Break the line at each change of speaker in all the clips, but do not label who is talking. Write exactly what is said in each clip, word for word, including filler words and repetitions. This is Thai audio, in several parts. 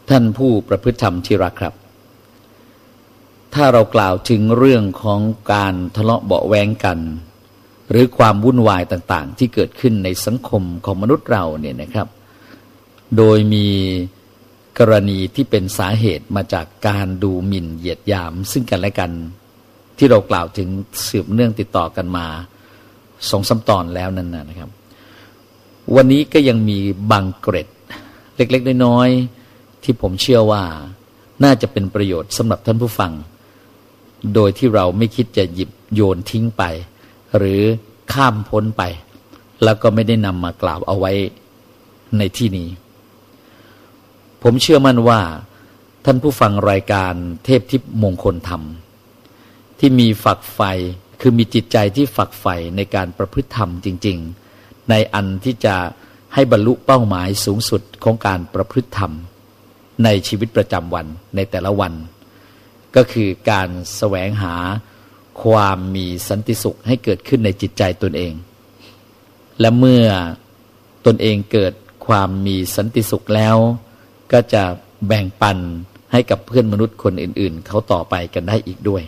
ท่านผู้ประพฤติธรรมที่รักครับถ้าเรากล่าวถึงเรื่องของการทะเลาะเบาะแว้งกันหรือความวุ่นวายต่างๆที่เกิดขึ้นในสังคมของมนุษย์เราเนี่ยนะครับโดยมีกรณีที่เป็นสาเหตุมาจากการดูหมิ่นเหยียดหยามซึ่งกันและกันที่เรากล่าวถึงสืบเนื่องติดต่อกันมาสองสามตอนแล้วนั่นนะครับวันนี้ก็ยังมีบางเกร็ดเล็กๆน้อยๆที่ผมเชื่อว่าน่าจะเป็นประโยชน์สำหรับท่านผู้ฟังโดยที่เราไม่คิดจะหยิบโยนทิ้งไปหรือข้ามพ้นไปแล้วก็ไม่ได้นำมากล่าวเอาไว้ในที่นี้ผมเชื่อมั่นว่าท่านผู้ฟังรายการเทพทิพย์มงคลธรรมที่มีฝักใฝ่คือมีจิตใจที่ฝักใฝ่ในการประพฤติธรรมจริงๆในอันที่จะให้บรรลุเป้าหมายสูงสุดของการประพฤติธรรมในชีวิตประจำวันในแต่ละวันก็คือการแสวงหาความมีสันติสุขให้เกิดขึ้นในจิตใจตนเองและเมื่อตนเองเกิดความมีสันติสุขแล้วก็จะแบ่งปันให้กับเพื่อนมนุษย์คนอื่นๆเขาต่อไปกันได้อีกด้วย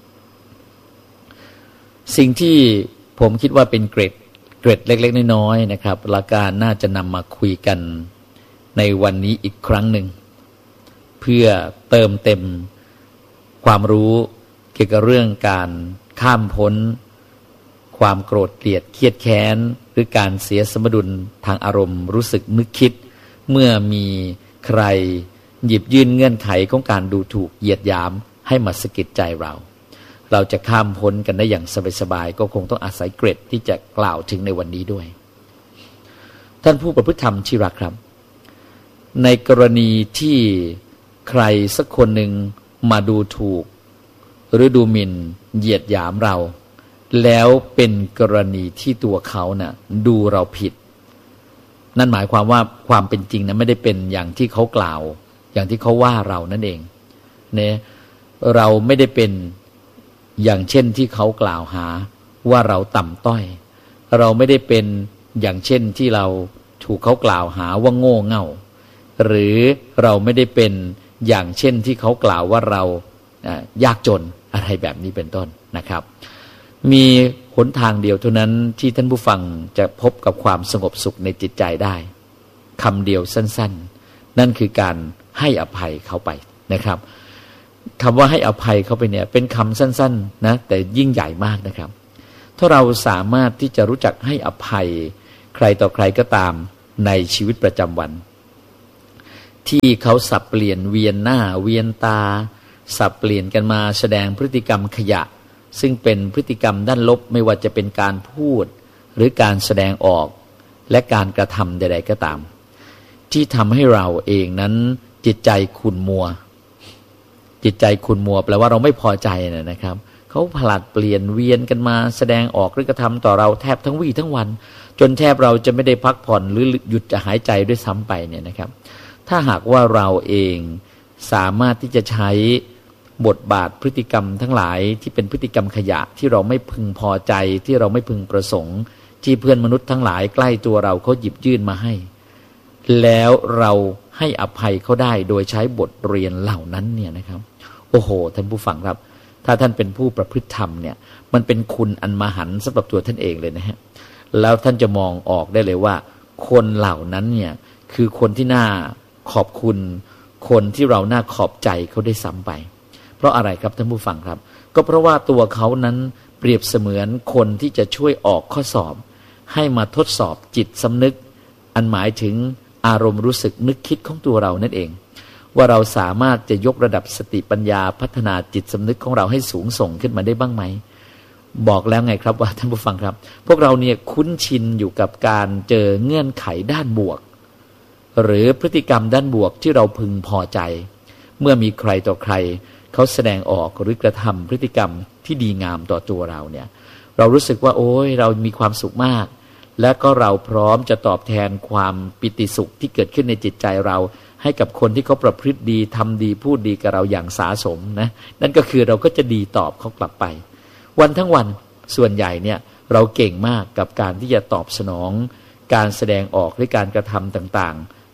สิ่งที่ผมคิดว่าเป็นเกร็ดเกร็ดเล็กๆน้อยๆนะครับหลักการน่าจะนำมาคุยกันในวันนี้อีกครั้งหนึ่งเพื่อเติมเต็มความรู้เกี่ยวกับเรื่องการข้ามพ้นความโกรธเกลียดเครียดแค้นหรือการเสียสมดุลทางอารมณ์รู้สึกนึกคิดเมื่อมีใครหยิบยื่นเงื่อนไขของการดูถูกเหยียดหยามให้มาสะกิดใจเราเราจะข้ามพ้นกันได้อย่างสบายๆก็คงต้องอาศัยเกร็ดที่จะกล่าวถึงในวันนี้ด้วยท่านผู้ประพฤติธรรมที่รักครับในกรณีที่ใครสักคนหนึ่งมาดูถูกหรือดูหมิ่นเหยียดหยามเราแล้วเป็นกรณีที่ตัวเขาน่ะดูเราผิดนั่นหมายความว่าความเป็นจริงนะไม่ได้เป็นอย่างที่เขากล่าวอย่างที่เขาว่าเรานั่นเองเนี่ยเราไม่ได้เป็นอย่างเช่นที่เขากล่าวหาว่าเราต่ำต้อยเราไม่ได้เป็นอย่างเช่นที่เราถูกเขากล่าวหาว่าโง่เง่าหรือเราไม่ได้เป็นอย่างเช่นที่เขากล่าวว่าเรายากจนอะไรแบบนี้เป็นต้นนะครับมีหนทางเดียวเท่านั้นที่ท่านผู้ฟังจะพบกับความสงบสุขในจิตใจได้คำเดียวสั้นๆนั่นคือการให้อภัยเขาไปนะครับคำว่าให้อภัยเขาไปเนี่ยเป็นคำสั้นๆนะแต่ยิ่งใหญ่มากนะครับถ้าเราสามารถที่จะรู้จักให้อภัยใครต่อใครก็ตามในชีวิตประจำวันที่เขาสับเปลี่ยนเวียนหน้าเวียนตาสับเปลี่ยนกันมาแสดงพฤติกรรมขยะซึ่งเป็นพฤติกรรมด้านลบไม่ว่าจะเป็นการพูดหรือการแสดงออกและการกระทำใดๆก็ตามที่ทำให้เราเองนั้นจิตใจขุ่นมัวจิตใจขุ่นมัวแปลว่าเราไม่พอใจนะครับเขาผลัดเปลี่ยนเวียนกันมาแสดงออกหรือกระทำต่อเราแทบทั้งวี่ทั้งวันจนแทบเราจะไม่ได้พักผ่อนหรือหยุดจะหายใจด้วยซ้ำไปเนี่ยนะครับถ้าหากว่าเราเองสามารถที่จะใช้บทบาทพฤติกรรมทั้งหลายที่เป็นพฤติกรรมขยะที่เราไม่พึงพอใจที่เราไม่พึงประสงค์ที่เพื่อนมนุษย์ทั้งหลายใกล้ตัวเราเขาหยิบยื่นมาให้แล้วเราให้อภัยเขาได้โดยใช้บทเรียนเหล่านั้นเนี่ยนะครับโอ้โหท่านผู้ฟังครับถ้าท่านเป็นผู้ประพฤติธรรมเนี่ยมันเป็นคุณอันมหันต์สำหรับตัวท่านเองเลยนะฮะแล้วท่านจะมองออกได้เลยว่าคนเหล่านั้นเนี่ยคือคนที่น่าขอบคุณคนที่เราน่าขอบใจเขาได้ซ้ำไปเพราะอะไรครับท่านผู้ฟังครับก็เพราะว่าตัวเขานั้นเปรียบเสมือนคนที่จะช่วยออกข้อสอบให้มาทดสอบจิตสำนึกอันหมายถึงอารมณ์รู้สึกนึกคิดของตัวเรานั่นเองว่าเราสามารถจะยกระดับสติปัญญาพัฒนาจิตสำนึกของเราให้สูงส่งขึ้นมาได้บ้างไหมบอกแล้วไงครับว่าท่านผู้ฟังครับพวกเราเนี่ยคุ้นชินอยู่กับการเจอเงื่อนไขด้านบวกหรือพฤติกรรมด้านบวกที่เราพึงพอใจเมื่อมีใครต่อใครเขาแสดงออกหรือกระทำพฤติกรรมที่ดีงามต่อตัวเราเนี่ยเรารู้สึกว่าโอ้ยเรามีความสุขมากและก็เราพร้อมจะตอบแทนความปิติสุขที่เกิดขึ้นในจิตใจเราให้กับคนที่เขาประพฤติดีทำดีพูดดีกับเราอย่างสาสมนะนั่นก็คือเราก็จะดีตอบเขากลับไปวันทั้งวันส่วนใหญ่เนี่ยเราเก่งมากกับการที่จะตอบสนองการแสดงออกหรือการกระทำต่างๆ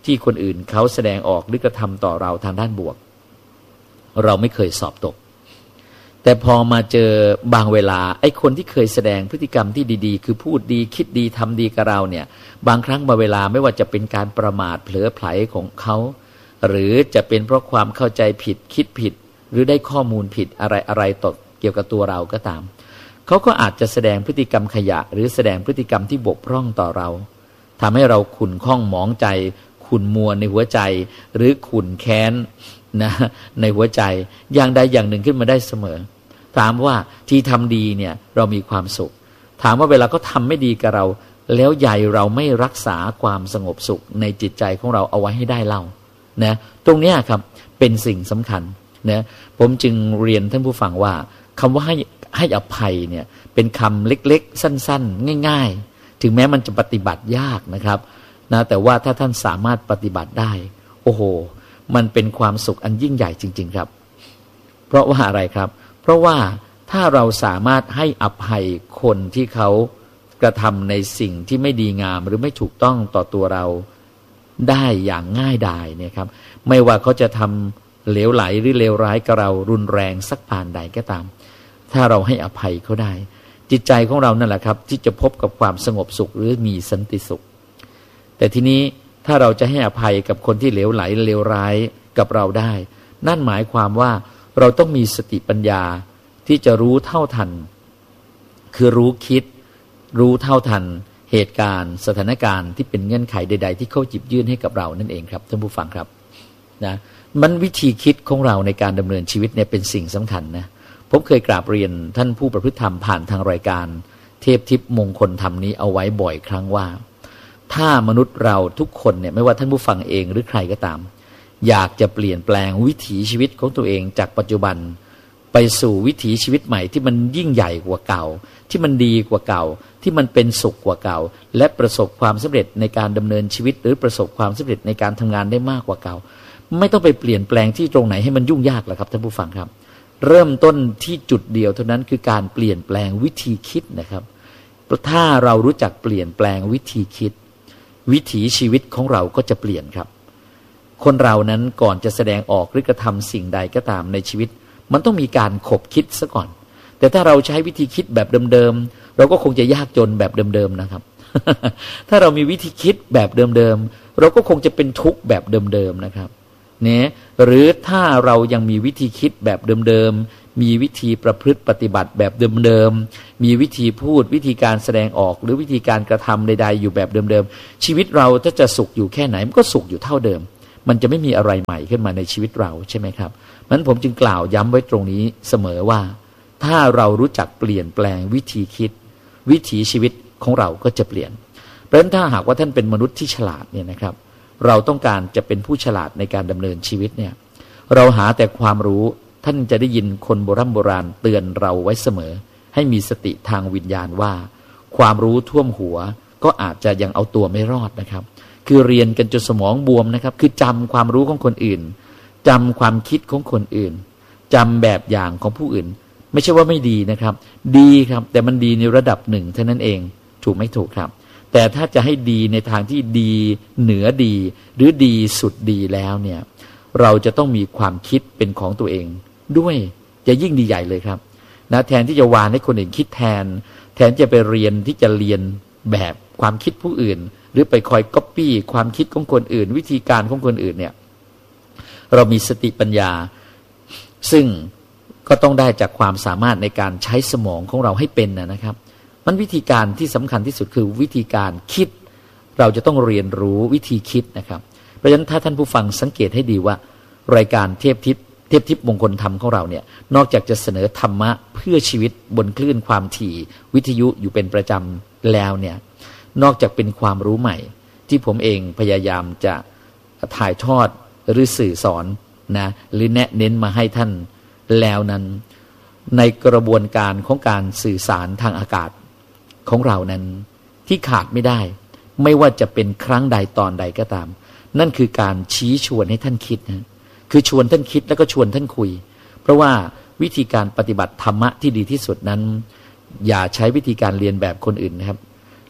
ที่คนอื่นเขาแสดงออกหรือกระทำต่อเราทางด้านบวกเราไม่เคยสอบตกแต่พอมาเจอบางเวลาไอ้คนที่เคยแสดงพฤติกรรมที่ดีๆคือพูดดีคิดดีทำดีกับเราเนี่ยบางครั้งบางเวลาไม่ว่าจะเป็นการประมาทเผลอไผลของเขาหรือจะเป็นเพราะความเข้าใจผิดคิดผิดหรือได้ข้อมูลผิดอะไรอะไรต่อเกี่ยวกับตัวเราก็ตามเขาก็อาจจะแสดงพฤติกรรมขยะหรือแสดงพฤติกรรมที่บกพร่องต่อเราทำให้เราขุ่นข้องหมองใจขุ่นมัวในหัวใจหรือขุ่นแค้นนะในหัวใจอย่างใดอย่างหนึ่งขึ้นมาได้เสมอถามว่าที่ทำดีเนี่ยเรามีความสุขถามว่าเวลาเขาทำไม่ดีกับเราแล้วใหญ่เราไม่รักษาความสงบสุขในจิตใจของเราเอาไว้ให้ได้เล่านะตรงนี้ครับเป็นสิ่งสำคัญนะผมจึงเรียนท่านผู้ฟังว่าคำว่าให้ให้อภัยเนี่ยเป็นคำเล็กๆสั้นๆง่ายๆถึงแม้มันจะปฏิบัติยากนะครับนะแต่ว่าถ้าท่านสามารถปฏิบัติได้โอ้โหมันเป็นความสุขอันยิ่งใหญ่จริงๆครับเพราะว่าอะไรครับเพราะว่าถ้าเราสามารถให้อภัยคนที่เขากระทำในสิ่งที่ไม่ดีงามหรือไม่ถูกต้องต่อตัวเราได้อย่างง่ายดายเนี่ยครับไม่ว่าเขาจะทำเหลวไหลหรือเลวร้ายกับเรารุนแรงสักปานใดก็ตามถ้าเราให้อภัยเขาได้จิตใจของเรานั่นแหละครับที่จะพบกับความสงบสุขหรือมีสันติสุขแต่ทีนี้ถ้าเราจะให้อภัยกับคนที่เหลวไหลเลวร้ายกับเราได้นั่นหมายความว่าเราต้องมีสติปัญญาที่จะรู้เท่าทันคือรู้คิดรู้เท่าทันเหตุการณ์สถานการณ์ที่เป็นเงื่อนไขใดๆที่เขาหยิบยื่นให้กับเรานั่นเองครับท่านผู้ฟังครับนะมันวิธีคิดของเราในการดำเนินชีวิตเนี่ยเป็นสิ่งสำคัญนะผมเคยกราบเรียนท่านผู้ประพฤติธรรมผ่านทางรายการเทพทิพย์มงคลธรรมนี้เอาไว้บ่อยครั้งว่าถ้ามนุษย์เราทุกคนเนี่ยไม่ว่าท่านผู้ฟังเองหรือใครก็ตามอยากจะเปลี่ยนแปลงวิถีชีวิตของตัวเองจากปัจจุบันไปสู่วิถีชีวิตใหม่ที่มันยิ่งใหญ่กว่าเก่าที่มันดีกว่าเก่าที่มันเป็นสุขกว่าเก่าและประสบความสำเร็จในการดำเนินชีวิตหรือประสบความสำเร็จในการทำงานได้มากกว่าเก่าไม่ต้องไปเปลี่ยนแปลงที่ตรงไหนให้มันยุ่งยากหรอกครับท่านผู้ฟังครับเริ่มต้นที่จุดเดียวเท่านั้นคือการเปลี่ยนแปลงวิธีคิดนะครับถ้าเรารู้จักเปลี่ยนแปลงวิธีคิดวิถีชีวิตของเราก็จะเปลี่ยนครับคนเรานั้นก่อนจะแสดงออกหรือกระทำสิ่งใดก็ตามในชีวิตมันต้องมีการขบคิดซะก่อนแต่ถ้าเราใช้วิธีคิดแบบเดิมๆเราก็คงจะยากจนแบบเดิมๆนะครับ ถ้าเรามีวิธีคิดแบบเดิมๆเราก็คงจะเป็นทุกข์แบบเดิมๆนะครับเนี่ยหรือถ้าเรายังมีวิธีคิดแบบเดิมๆมีวิธีประพฤติปฏิบัติแบบเดิมๆมีวิธีพูดวิธีการแสดงออกหรือวิธีการกระทำใดๆอยู่แบบเดิมๆชีวิตเราถ้าจะสุขอยู่แค่ไหนมันก็สุขอยู่เท่าเดิมมันจะไม่มีอะไรใหม่ขึ้นมาในชีวิตเราใช่ไหมครับนั้นผมจึงกล่าวย้ำไว้ตรงนี้เสมอว่าถ้าเรารู้จักเปลี่ยนแปลงวิธีคิดวิถีชีวิตของเราก็จะเปลี่ยนเพราะฉะนั้นถ้าหากว่าท่านเป็นมนุษย์ที่ฉลาดเนี่ยนะครับเราต้องการจะเป็นผู้ฉลาดในการดำเนินชีวิตเนี่ยเราหาแต่ความรู้ท่านจะได้ยินคนโบราณโบราณเตือนเราไว้เสมอให้มีสติทางวิญญาณว่าความรู้ท่วมหัวก็อาจจะยังเอาตัวไม่รอดนะครับคือเรียนกันจนสมองบวมนะครับคือจำความรู้ของคนอื่นจำความคิดของคนอื่นจำแบบอย่างของผู้อื่นไม่ใช่ว่าไม่ดีนะครับดีครับแต่มันดีในระดับหนึ่งเท่านั้นเองถูกไม่ถูกครับแต่ถ้าจะให้ดีในทางที่ดีเหนือดีหรือดีสุดดีแล้วเนี่ยเราจะต้องมีความคิดเป็นของตัวเองด้วยจะยิ่งดีใหญ่เลยครับนะแทนที่จะวานให้คนอื่นคิดแทนแทนจะไปเรียนที่จะเรียนแบบความคิดผู้อื่นหรือไปคอยก๊อปปี้ความคิดของคนอื่นวิธีการของคนอื่นเนี่ยเรามีสติปัญญาซึ่งก็ต้องได้จากความสามารถในการใช้สมองของเราให้เป็นนะครับมันวิธีการที่สำคัญที่สุดคือวิธีการคิดเราจะต้องเรียนรู้วิธีคิดนะครับเพราะฉะนั้นถ้าท่านผู้ฟังสังเกตให้ดีว่ารายการเทพทิพย์เทพทิพย์มงคลธรรมของเราเนี่ยนอกจากจะเสนอธรรมะเพื่อชีวิตบนคลื่นความถี่วิทยุอยู่เป็นประจำแล้วเนี่ยนอกจากเป็นความรู้ใหม่ที่ผมเองพยายามจะถ่ายทอดหรือสื่อสอนนะหรือแนะเน้นมาให้ท่านแล้วนั้นในกระบวนการของการสื่อสารทางอากาศของเรานั้นที่ขาดไม่ได้ไม่ว่าจะเป็นครั้งใดตอนใดก็ตามนั่นคือการชี้ชวนให้ท่านคิดนะคือชวนท่านคิดแล้วก็ชวนท่านคุยเพราะว่าวิธีการปฏิบัติธรรมะที่ดีที่สุดนั้นอย่าใช้วิธีการเรียนแบบคนอื่นนะครับ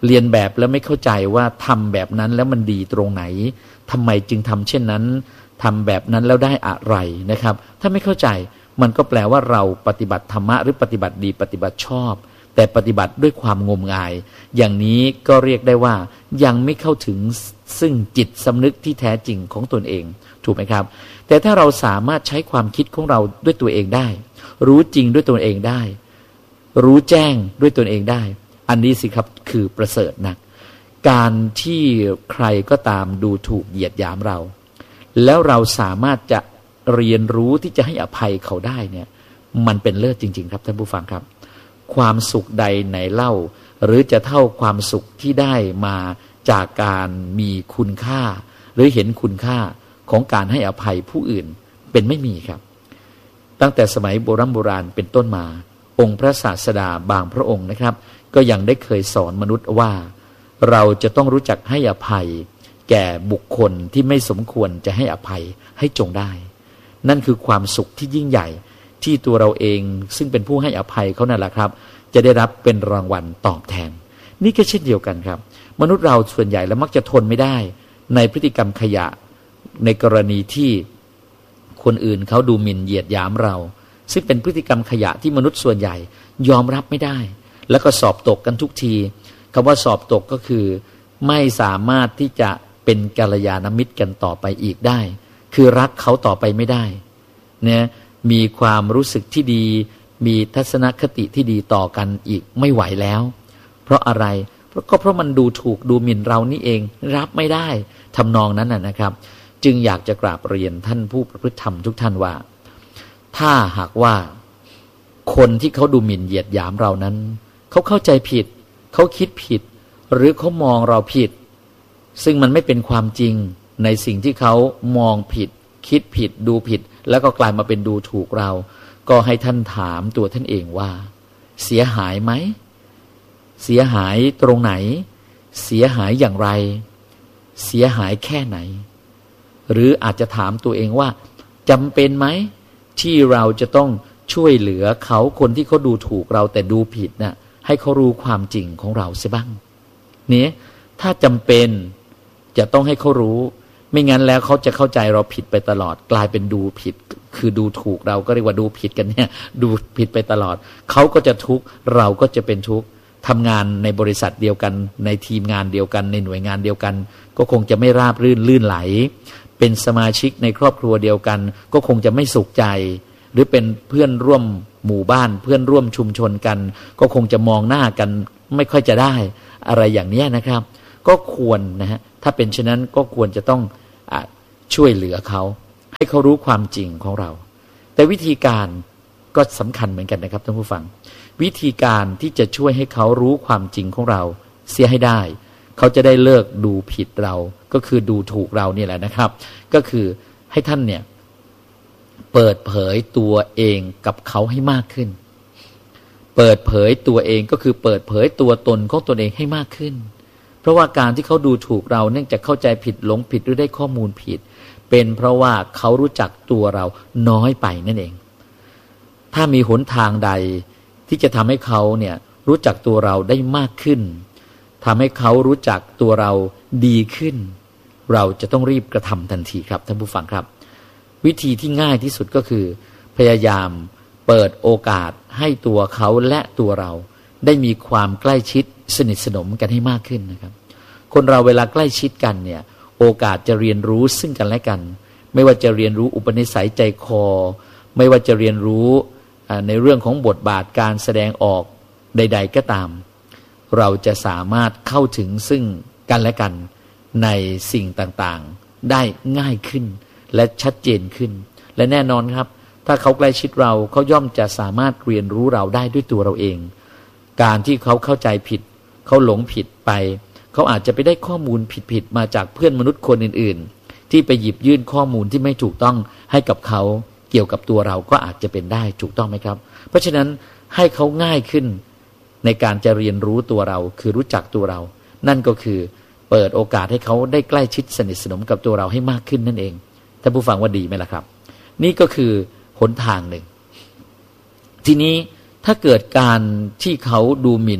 เรียนแบบแล้วไม่เข้าใจว่าทำแบบนั้นแล้วมันดีตรงไหนทำไมจึงทำเช่นนั้นทำแบบนั้นแล้วได้อะไรนะครับถ้าไม่เข้าใจมันก็แปลว่าเราปฏิบัติธรรมะหรือปฏิบัติดีปฏิบัติชอบแต่ปฏิบัติด้วยความงมงายอย่างนี้ก็เรียกได้ว่ายังไม่เข้าถึงซึ่งจิตสำนึกที่แท้จริงของตนเองถูกไหมครับแต่ถ้าเราสามารถใช้ความคิดของเราด้วยตัวเองได้รู้จริงด้วยตนเองได้รู้แจ้งด้วยตนเองได้อันนี้สิครับคือประเสริฐนักการที่ใครก็ตามดูถูกเหยียดหยามเราแล้วเราสามารถจะเรียนรู้ที่จะให้อภัยเขาได้เนี่ยมันเป็นเลิศจริงๆครับท่านผู้ฟังครับความสุขใดไหนเล่าหรือจะเท่าความสุขที่ได้มาจากการมีคุณค่าหรือเห็นคุณค่าของการให้อภัยผู้อื่นเป็นไม่มีครับตั้งแต่สมัยโบราณโบราณเป็นต้นมาองค์พระศาสดาบางพระองค์นะครับก็ยังได้เคยสอนมนุษย์ว่าเราจะต้องรู้จักให้อภัยแก่บุคคลที่ไม่สมควรจะให้อภัยให้จงได้นั่นคือความสุขที่ยิ่งใหญ่ที่ตัวเราเองซึ่งเป็นผู้ให้อภัยเขานั่นแหละครับจะได้รับเป็นรางวัลตอบแทนนี่ก็เช่นเดียวกันครับมนุษย์เราส่วนใหญ่แล้วมักจะทนไม่ได้ในพฤติกรรมขยะในกรณีที่คนอื่นเขาดูหมิ่นเหยียดหยามเราซึ่งเป็นพฤติกรรมขยะที่มนุษย์ส่วนใหญ่ยอมรับไม่ได้แล้วก็สอบตกกันทุกทีคำว่าสอบตกก็คือไม่สามารถที่จะเป็นกัลยาณมิตรกันต่อไปอีกได้คือรักเขาต่อไปไม่ได้เนี่ยมีความรู้สึกที่ดีมีทัศนคติที่ดีต่อกันอีกไม่ไหวแล้วเพราะอะไรเพราะก็เพราะมันดูถูกดูหมิ่นเรานี่เองรับไม่ได้ทำนองนั้นนะครับจึงอยากจะกราบเรียนท่านผู้ประพฤติธรรมทุกท่านว่าถ้าหากว่าคนที่เขาดูหมิ่นเหยียดหยามเรานั้นเขาเข้าใจผิดเขาคิดผิดหรือเขามองเราผิดซึ่งมันไม่เป็นความจริงในสิ่งที่เขามองผิดคิดผิดดูผิดแล้วก็กลายมาเป็นดูถูกเราก็ให้ท่านถามตัวท่านเองว่าเสียหายไหมเสียหายตรงไหนเสียหายอย่างไรเสียหายแค่ไหนหรืออาจจะถามตัวเองว่าจำเป็นไหมที่เราจะต้องช่วยเหลือเขาคนที่เขาดูถูกเราแต่ดูผิดน่ะให้เขารู้ความจริงของเราเสียบ้างเนี่ยถ้าจำเป็นจะต้องให้เขารู้ไม่งั้นแล้วเขาจะเข้าใจเราผิดไปตลอดกลายเป็นดูผิดคือดูถูกเราก็เรียกว่าดูผิดกันเนี่ยดูผิดไปตลอดเขาก็จะทุกข์เราก็จะเป็นทุกข์ทำงานในบริษัทเดียวกันในทีมงานเดียวกันในหน่วยงานเดียวกันก็คงจะไม่ราบรื่นลื่นไหลเป็นสมาชิกในครอบครัวเดียวกันก็คงจะไม่สุขใจหรือเป็นเพื่อนร่วมหมู่บ้านเพื่อนร่วมชุมชนกันก็คงจะมองหน้ากันไม่ค่อยจะได้อะไรอย่างนี้นะครับก็ควรนะฮะถ้าเป็นเช่นนั้นก็ควรจะต้องช่วยเหลือเขาให้เขารู้ความจริงของเราแต่วิธีการก็สำคัญเหมือนกันนะครับท่านผู้ฟังวิธีการที่จะช่วยให้เขารู้ความจริงของเราเสียให้ได้เขาจะได้เลิกดูผิดเราก็คือดูถูกเราเนี่ยแหละนะครับก็คือให้ท่านเนี่ยเปิดเผยตัวเองกับเขาให้มากขึ้นเปิดเผยตัวเองก็คือเปิดเผยตัวตนของตนเองให้มากขึ้นเพราะว่าการที่เขาดูถูกเราเนื่องจากเข้าใจผิดหลงผิดหรือได้ข้อมูลผิดเป็นเพราะว่าเขารู้จักตัวเราน้อยไปนั่นเองถ้ามีหนทางใดที่จะทำให้เขาเนี่ยรู้จักตัวเราได้มากขึ้นทำให้เขารู้จักตัวเราดีขึ้นเราจะต้องรีบกระทำทันทีครับท่านผู้ฟังครับวิธีที่ง่ายที่สุดก็คือพยายามเปิดโอกาสให้ตัวเขาและตัวเราได้มีความใกล้ชิดสนิทสนมกันให้มากขึ้นนะครับคนเราเวลาใกล้ชิดกันเนี่ยโอกาสจะเรียนรู้ซึ่งกันและกันไม่ว่าจะเรียนรู้อุปนิสัยใจคอไม่ว่าจะเรียนรู้ในเรื่องของบทบาทการแสดงออกใดๆก็ตามเราจะสามารถเข้าถึงซึ่งกันและกันในสิ่งต่างๆได้ง่ายขึ้นและชัดเจนขึ้นและแน่นอนครับถ้าเขาใกล้ชิดเราเขาย่อมจะสามารถเรียนรู้เราได้ด้วยตัวเราเองการที่เขาเข้าใจผิดเขาหลงผิดไปเขาอาจจะไปได้ข้อมูลผิดๆมาจากเพื่อนมนุษย์คนอื่นๆที่ไปหยิบยื่นข้อมูลที่ไม่ถูกต้องให้กับเขาเกี่ยวกับตัวเราก็อาจจะเป็นได้ถูกต้องไหมครับเพราะฉะนั้นให้เขาง่ายขึ้นในการจะเรียนรู้ตัวเราคือรู้จักตัวเรานั่นก็คือเปิดโอกาสให้เขาได้ใกล้ชิดสนิทสนมกับตัวเราให้มากขึ้นนั่นเองท่านผู้ฟังว่าดีไหมล่ะครับนี่ก็คือหนทางหนึ่งทีนี้ถ้าเกิดการที่เขาดูหมิ่น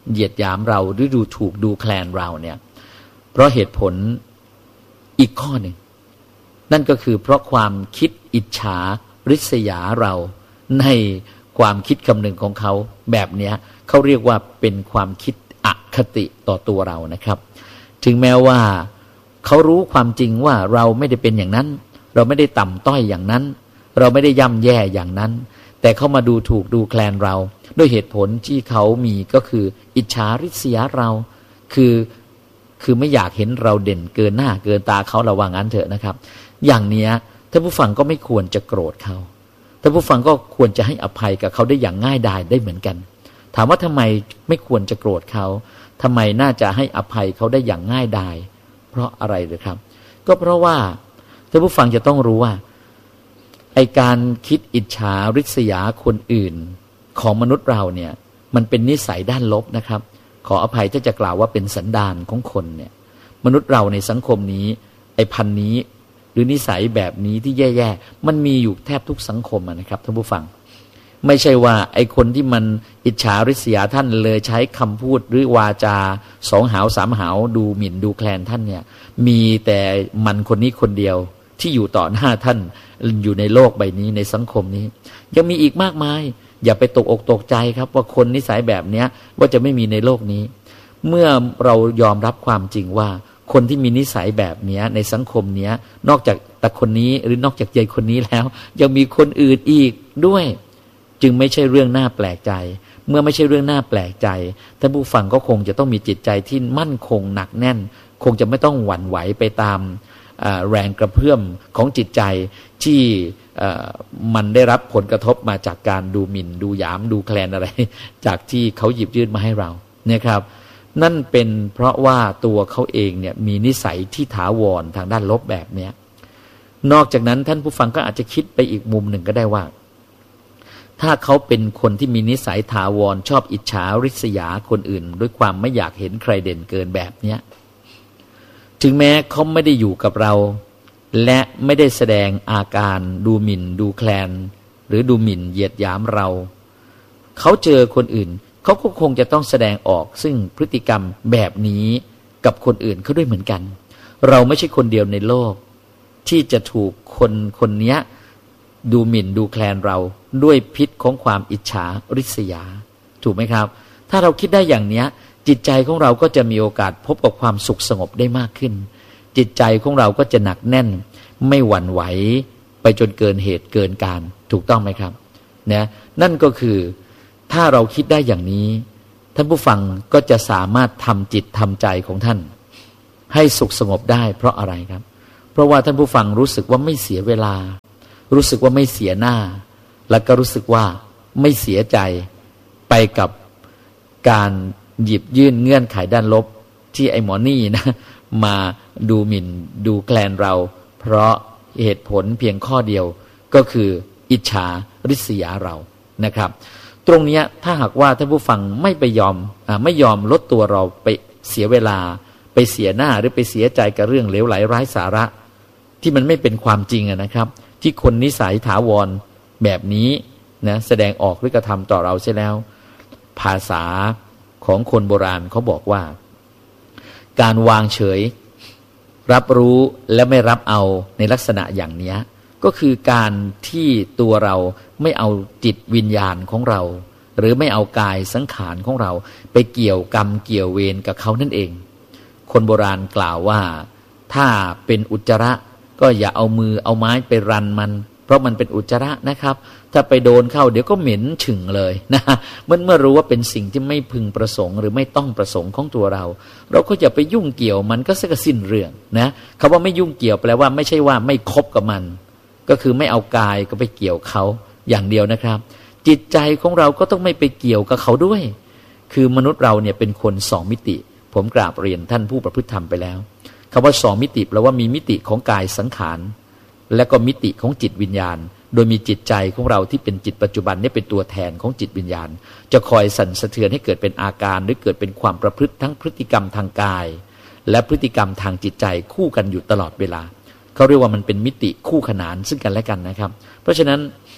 เหยียดหยามเราหรือดูถูกดูแคลนเราเนี่ยเพราะเหตุผลอีกข้อหนึ่งนั่นก็คือเพราะความคิดอิจฉาริษยาเราในความคิดคำนึงของเขาแบบนี้เขาเรียกว่าเป็นความคิดอคติต่อตัวเรานะครับถึงแม้ว่าเขารู้ความจริงว่าเราไม่ได้เป็นอย่างนั้นเราไม่ได้ต่ำต้อยอย่างนั้นเราไม่ได้ย่ำแย่อย่างนั้นแต่เขามาดูถูกดูแคลนเราด้วยเหตุผลที่เขามีก็คืออิจฉาริษยาเราคือคือไม่อยากเห็นเราเด่นเกินหน้าเกินตาเขาระวังงั้นเถอะนะครับอย่างเนี้ยท่านผู้ฟังก็ไม่ควรจะโกรธเขาท่านผู้ฟังก็ควรจะให้อภัยกับเขาได้อย่างง่ายดายได้เหมือนกันถามว่าทำไมไม่ควรจะโกรธเขาทำไมน่าจะให้อภัยเขาได้อย่างง่ายดายเพราะอะไรหรือครับก็เพราะว่าท่านผู้ฟังจะต้องรู้ว่าไอการคิดอิจฉาริษยาคนอื่นของมนุษย์เราเนี่ยมันเป็นนิสัยด้านลบนะครับขออภัยถ้าจะกล่าวว่าเป็นสันดานของคนเนี่ยมนุษย์เราในสังคมนี้ไอพันนี้หรือนิสัยแบบนี้ที่แย่ๆมันมีอยู่แทบทุกสังคมนะครับท่านผู้ฟังไม่ใช่ว่าไอคนที่มันอิจฉาริษยาท่านเลยใช้คำพูดหรือวาจาสองหาวสามหาวดูหมิ่นดูแคลนท่านเนี่ยมีแต่มันคนนี้คนเดียวที่อยู่ต่อหน้าท่านอยู่ในโลกใบนี้ในสังคมนี้ยังมีอีกมากมายอย่าไปตกอกตกใจครับว่าคนนิสัยแบบนี้ว่าจะไม่มีในโลกนี้เมื่อเรายอมรับความจริงว่าคนที่มีนิสัยแบบนี้ในสังคมนี้นอกจากแต่คนนี้หรือนอกจากยายคนนี้แล้วยังมีคนอื่นอีกด้วยจึงไม่ใช่เรื่องน่าแปลกใจเมื่อไม่ใช่เรื่องน่าแปลกใจท่านผู้ฟังก็คงจะต้องมีจิตใจที่มั่นคงหนักแน่นคงจะไม่ต้องหวั่นไหวไปตามแรงกระเพื่อมของจิตใจที่มันได้รับผลกระทบมาจากการดูหมิ่นดูหยามดูแคลนอะไรจากที่เขาหยิบยื่นมาให้เรานะครับนั่นเป็นเพราะว่าตัวเขาเองเนี่ยมีนิสัยที่ถาวรทางด้านลบแบบนี้นอกจากนั้นท่านผู้ฟังก็อาจจะคิดไปอีกมุมหนึ่งก็ได้ว่าถ้าเขาเป็นคนที่มีนิสัยถาวรชอบอิจฉาริษยาคนอื่นด้วยความไม่อยากเห็นใครเด่นเกินแบบเนี้ยถึงแม้เขาไม่ได้อยู่กับเราและไม่ได้แสดงอาการดูหมิ่นดูแคลนหรือดูหมิ่นเหยียดหยามเราเขาเจอคนอื่นเขาก็คงจะต้องแสดงออกซึ่งพฤติกรรมแบบนี้กับคนอื่นเขาด้วยเหมือนกันเราไม่ใช่คนเดียวในโลกที่จะถูกคนคนนี้ดูหมิ่นดูแคลนเราด้วยพิษของความอิจฉาริษยาถูกไหมครับถ้าเราคิดได้อย่างนี้จิตใจของเราก็จะมีโอกาสพบกับความสุขสงบได้มากขึ้นจิตใจของเราก็จะหนักแน่นไม่หวั่นไหวไปจนเกินเหตุเกินการถูกต้องไหมครับนะนั่นก็คือถ้าเราคิดได้อย่างนี้ท่านผู้ฟังก็จะสามารถทำจิตทำใจของท่านให้สุขสงบได้เพราะอะไรครับเพราะว่าท่านผู้ฟังรู้สึกว่าไม่เสียเวลารู้สึกว่าไม่เสียหน้าแล้วก็รู้สึกว่าไม่เสียใจไปกับการหยิบยื่นเงื่อนไขด้านลบที่ไอ้หมอนี่นะมาดูหมิ่นดูแคลนเราเพราะเหตุผลเพียงข้อเดียวก็คืออิจฉาริษยาเรานะครับตรงนี้ถ้าหากว่าท่านผู้ฟังไม่ไปยอมอ่าไม่ยอมลดตัวเราไปเสียเวลาไปเสียหน้าหรือไปเสียใจกับเรื่องเลวไหลไร้สาระที่มันไม่เป็นความจริงนะครับที่คนนิสัยถาวรแบบนี้นะแสดงออกหรือกระทำต่อเราใช่แล้วภาษาของคนโบราณเขาบอกว่าการวางเฉยรับรู้และไม่รับเอาในลักษณะอย่างนี้ก็คือการที่ตัวเราไม่เอาจิตวิญญาณของเราหรือไม่เอากายสังขารของเราไปเกี่ยวกรรมเกี่ยวเวรกับเขานั่นเองคนโบราณกล่าวว่าถ้าเป็นอุจจาระก็อย่าเอามือเอาไม้ไปรันมันเพราะมันเป็นอุจจาระนะครับถ้าไปโดนเข้าเดี๋ยวก็เหม็นฉึ่งเลยนะเมื่อเมื่อรู้ว่าเป็นสิ่งที่ไม่พึงประสงค์หรือไม่ต้องประสงค์ของตัวเราเราก็อย่าไปยุ่งเกี่ยวมันก็สักสิ้นเรื่องนะคำว่าไม่ยุ่งเกี่ยวแปลว่าไม่ใช่ว่าไม่คบกับมันก็คือไม่เอากายก็ไปเกี่ยวเขาอย่างเดียวนะครับจิตใจของเราก็ต้องไม่ไปเกี่ยวกับเขาด้วยคือมนุษย์เราเนี่ยเป็นคนสองมิติผมกราบเรียนท่านผู้ประพฤติธรรมไปแล้วคำว่าสองมิติแปลว่ามีมิติของกายสังขารและก็มิติของจิตวิญญาณโดยมีจิตใจของเราที่เป็นจิตปัจจุบันนี่เป็นตัวแทนของจิตวิญญาณจะคอยสั่นสะเทือนให้เกิดเป็นอาการหรือเกิดเป็นความประพฤติทั้งพฤติกรรมทางกายและพฤติกรรมทางจิตใจคู่กันอยู่ตลอดเวลาเขาเรียกว่ามันเป็นมิติคู่ขนานซึ่งกันและกันนะครับเพราะฉะนั้น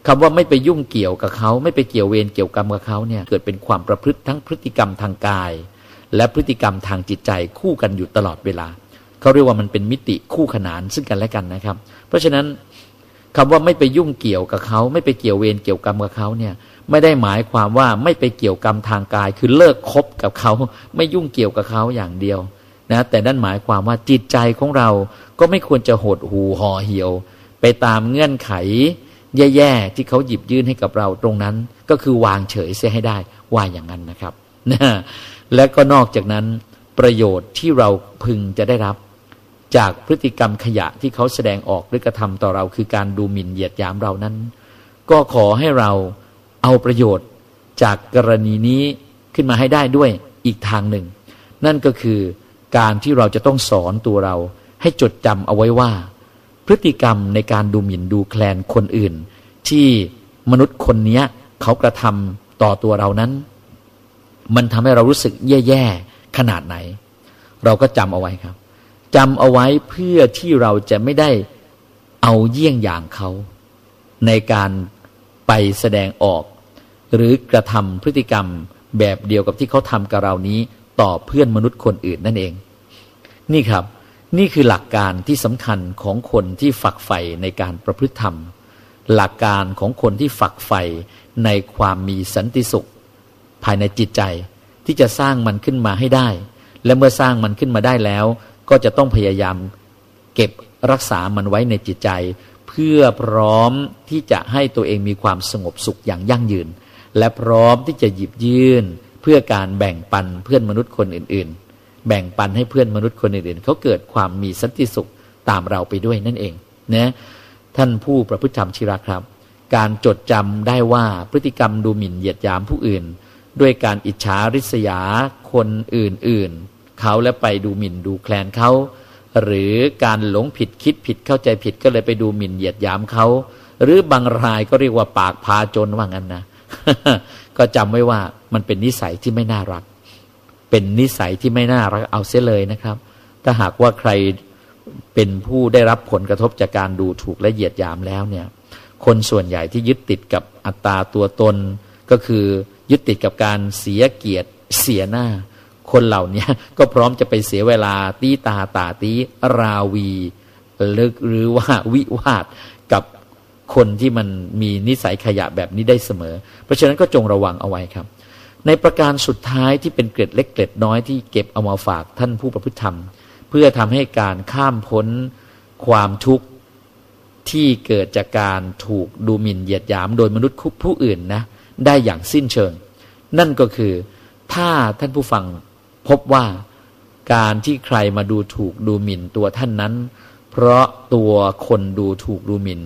คำว่าไม่ไปยุ่งเกี่ยวกับเขาไม่ไปเกี่ยวเวรเกี่ยวกรรมกับเขาเนี่ยเกิดเป็นความประพฤติทั้งพฤติกรรมทางกายและพฤติกรรมทางจิตใจคู่กันอยู่ตลอดเวลาเขาเรียกว่ามันเป็นมิติคู่ขนานซึ่งกันและกันนะครับเพราะฉะนั้นคำว่าไม่ไปยุ่งเกี่ยวกับเขาไม่ไปเกี่ยวเวรเกี่ยวกรรมกับเขาเนี่ยไม่ได้หมายความว่าไม่ไปเกี่ยวกรรมทางกายคือเลิกคบกับเขาไม่ยุ่งเกี่ยวกับเขาอย่างเดียวนะแต่นั่นหมายความว่าจิตใจของเราก็ไม่ควรจะหดหู่ห่อเหี่ยวไปตามเงื่อนไขแย่ๆที่เขาหยิบยื่นให้กับเราตรงนั้นก็คือวางเฉยเสียให้ได้ว่าอย่างนั้นนะครับนะและก็นอกจากนั้นประโยชน์ที่เราพึงจะได้รับจากพฤติกรรมขยะที่เขาแสดงออกหรือกระทำต่อเราคือการดูหมิ่นเหยียดหยามเรานั้นก็ขอให้เราเอาประโยชน์จากกรณีนี้ขึ้นมาให้ได้ด้วยอีกทางหนึ่งนั่นก็คือการที่เราจะต้องสอนตัวเราให้จดจำเอาไว้ว่าพฤติกรรมในการดูหมิ่นดูแคลนคนอื่นที่มนุษย์คนนี้เขากระทำต่อตัวเรานั้นมันทำให้เรารู้สึกแย่ๆขนาดไหนเราก็จำเอาไว้ครับจำเอาไว้เพื่อที่เราจะไม่ได้เอาเยี่ยงอย่างเขาในการไปแสดงออกหรือกระทำพฤติกรรมแบบเดียวกับที่เขาทำกับเรานี้ต่อเพื่อนมนุษย์คนอื่นนั่นเองนี่ครับนี่คือหลักการที่สำคัญของคนที่ฝักใฝ่ในการประพฤติธรรมหลักการของคนที่ฝักใฝ่ในความมีสันติสุขภายในจิตใจที่จะสร้างมันขึ้นมาให้ได้และเมื่อสร้างมันขึ้นมาได้แล้วก็จะต้องพยายามเก็บรักษามันไว้ในจิตใจเพื่อพร้อมที่จะให้ตัวเองมีความสงบสุขอย่างยั่งยืนและพร้อมที่จะหยิบยื่นเพื่อการแบ่งปันเพื่อนมนุษย์คนอื่นๆแบ่งปันให้เพื่อนมนุษย์คนอื่นๆเขาเกิดความมีสันติสุขตามเราไปด้วยนั่นเองนะท่านผู้ประพฤติธรรมชิระครับการจดจำได้ว่าพฤติกรรมดูหมิ่นเหยียดหยามผู้อื่นด้วยการอิจฉาริษยาคนอื่นๆเขาและไปดูหมิ่นดูแคลนเขาหรือการหลงผิดคิดผิดเข้าใจผิดก็เลยไปดูหมิ่นเหยียดหยามเขาหรือบางรายก็เรียกว่าปากพาจนว่างั้นนะ ก็จำไว้ว่ามันเป็นนิสัยที่ไม่น่ารักเป็นนิสัยที่ไม่น่ารักเอาเสียเลยนะครับถ้าหากว่าใครเป็นผู้ได้รับผลกระทบจากการดูถูกและเหยียดหยามแล้วเนี่ยคนส่วนใหญ่ที่ยึดติดกับอัตตาตัวตนก็คือยึดติดกับการเสียเกียรติเสียหน้าคนเหล่านี้ก็พร้อมจะไปเสียเวลาตีตาตาตีราวีลึกหรือว่าวิวาทกับคนที่มันมีนิสัยขยะแบบนี้ได้เสมอเพราะฉะนั้นก็จงระวังเอาไว้ครับในประการสุดท้ายที่เป็นเกร็ดเล็กเกร็ดน้อยที่เก็บเอามาฝากท่านผู้ประพฤติธรรมเพื่อทำให้การข้ามพ้นความทุกข์ที่เกิดจากการถูกดูหมิ่นเหยียดหยามโดยมนุษย์ผู้อื่นนะได้อย่างสิ้นเชิงนั่นก็คือถ้าท่านผู้ฟังพบว่าการที่ใครมาดูถูกดูหมิ่นตัวท่านนั้นเพราะตัวคนดูถูกดูหมิ่น